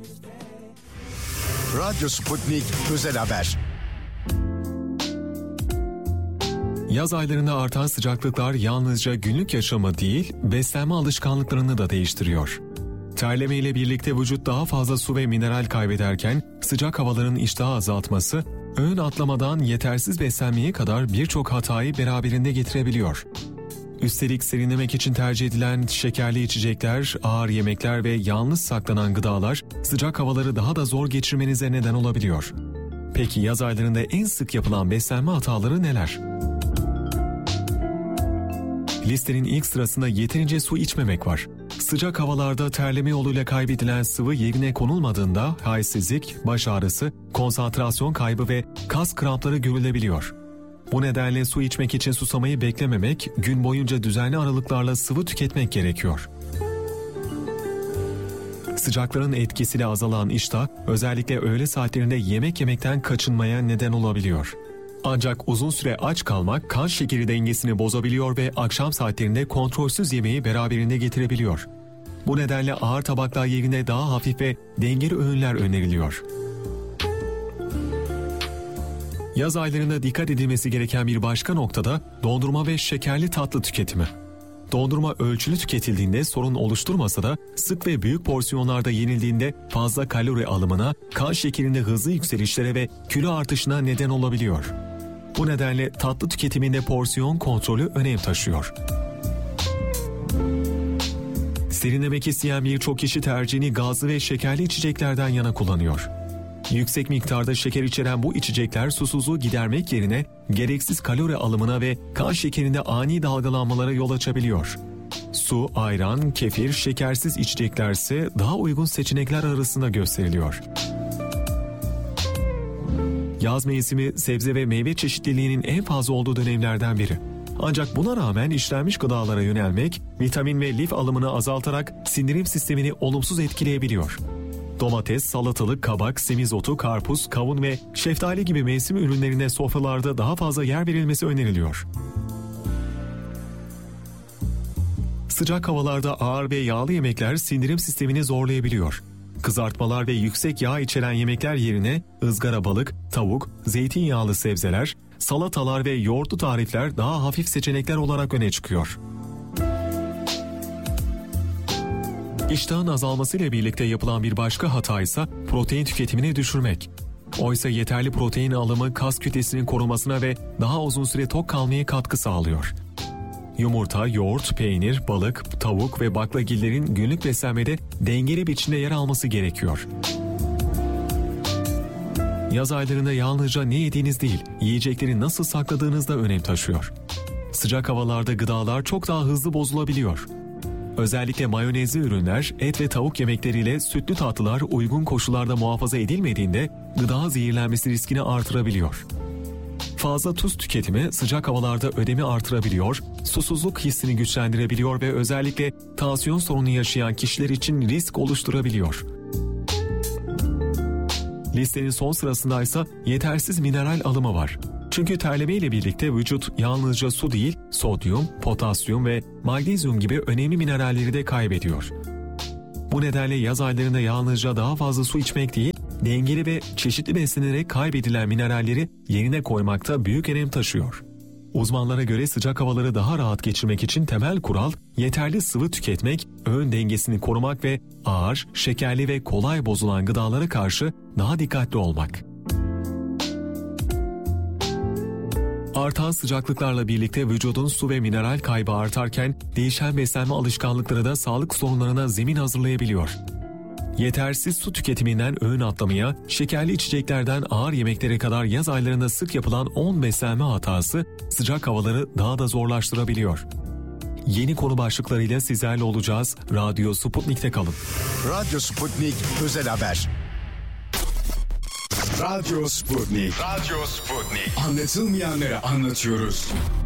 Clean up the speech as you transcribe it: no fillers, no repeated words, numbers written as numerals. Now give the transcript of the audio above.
Radyo Sputnik Özel Haber. Yaz aylarında artan sıcaklıklar yalnızca günlük yaşamı değil, beslenme alışkanlıklarını da değiştiriyor. Terleme ile birlikte vücut daha fazla su ve mineral kaybederken sıcak havaların iştahı azaltması, öğün atlamadan yetersiz beslenmeye kadar birçok hatayı beraberinde getirebiliyor. Üstelik serinlemek için tercih edilen şekerli içecekler, ağır yemekler ve yalnız saklanan gıdalar sıcak havaları daha da zor geçirmenize neden olabiliyor. Peki yaz aylarında en sık yapılan beslenme hataları neler? Listenin ilk sırasında yeterince su içmemek var. Sıcak havalarda terleme yoluyla kaybedilen sıvı yerine konulmadığında halsizlik, baş ağrısı, konsantrasyon kaybı ve kas krampları görülebiliyor. Bu nedenle su içmek için susamayı beklememek, gün boyunca düzenli aralıklarla sıvı tüketmek gerekiyor. Sıcakların etkisiyle azalan iştah, özellikle öğle saatlerinde yemek yemekten kaçınmaya neden olabiliyor. Ancak uzun süre aç kalmak kan şekeri dengesini bozabiliyor ve akşam saatlerinde kontrolsüz yemeği beraberinde getirebiliyor. Bu nedenle ağır tabaklar yerine daha hafif ve dengeli öğünler öneriliyor. Yaz aylarında dikkat edilmesi gereken bir başka noktada dondurma ve şekerli tatlı tüketimi. Dondurma ölçülü tüketildiğinde sorun oluşturmasa da sık ve büyük porsiyonlarda yenildiğinde fazla kalori alımına, kan şekerinde hızlı yükselişlere ve kilo artışına neden olabiliyor. Bu nedenle tatlı tüketiminde porsiyon kontrolü önem taşıyor. Serinlemek isteyen birçok kişi tercihini gazlı ve şekerli içeceklerden yana kullanıyor. Yüksek miktarda şeker içeren bu içecekler susuzluğu gidermek yerine gereksiz kalori alımına ve kan şekerinde ani dalgalanmalara yol açabiliyor. Su, ayran, kefir, şekersiz içecekler ise daha uygun seçenekler arasında gösteriliyor. Yaz mevsimi sebze ve meyve çeşitliliğinin en fazla olduğu dönemlerden biri. Ancak buna rağmen işlenmiş gıdalara yönelmek, vitamin ve lif alımını azaltarak sindirim sistemini olumsuz etkileyebiliyor. Domates, salatalık, kabak, semizotu, karpuz, kavun ve şeftali gibi mevsim ürünlerine sofralarda daha fazla yer verilmesi öneriliyor. Sıcak havalarda ağır ve yağlı yemekler sindirim sistemini zorlayabiliyor. Kızartmalar ve yüksek yağ içeren yemekler yerine ızgara balık, tavuk, zeytinyağlı sebzeler, salatalar ve yoğurtlu tarifler daha hafif seçenekler olarak öne çıkıyor. İştahın azalmasıyla birlikte yapılan bir başka hata ise protein tüketimini düşürmek. Oysa yeterli protein alımı kas kütlesinin korunmasına ve daha uzun süre tok kalmaya katkı sağlıyor. Yumurta, yoğurt, peynir, balık, tavuk ve baklagillerin günlük beslenmede dengeli biçimde yer alması gerekiyor. Yaz aylarında yalnızca ne yediğiniz değil, yiyecekleri nasıl sakladığınız da önem taşıyor. Sıcak havalarda gıdalar çok daha hızlı bozulabiliyor. Özellikle mayonezli ürünler, et ve tavuk yemekleriyle sütlü tatlılar uygun koşullarda muhafaza edilmediğinde gıda zehirlenmesi riskini artırabiliyor. Fazla tuz tüketimi sıcak havalarda ödemi artırabiliyor, susuzluk hissini güçlendirebiliyor ve özellikle tansiyon sorunu yaşayan kişiler için risk oluşturabiliyor. Listenin son sırasındaysa yetersiz mineral alımı var. Çünkü terleme ile birlikte vücut yalnızca su değil, sodyum, potasyum ve magnezyum gibi önemli mineralleri de kaybediyor. Bu nedenle yaz aylarında yalnızca daha fazla su içmek değil, dengeli ve çeşitli beslenerek kaybedilen mineralleri yerine koymakta büyük önem taşıyor. Uzmanlara göre sıcak havaları daha rahat geçirmek için temel kural, yeterli sıvı tüketmek, öğün dengesini korumak ve ağır, şekerli ve kolay bozulan gıdalara karşı daha dikkatli olmak. Artan sıcaklıklarla birlikte vücudun su ve mineral kaybı artarken değişen beslenme alışkanlıkları da sağlık sorunlarına zemin hazırlayabiliyor. Yetersiz su tüketiminden öğün atlamaya, şekerli içeceklerden ağır yemeklere kadar yaz aylarında sık yapılan 10 beslenme hatası sıcak havaları daha da zorlaştırabiliyor. Yeni konu başlıklarıyla sizlerle olacağız. Radyo Sputnik'te kalın. Radyo Sputnik Özel Haber. Radyo Sputnik. Radyo Sputnik. Anlatılmayanları anlatıyoruz.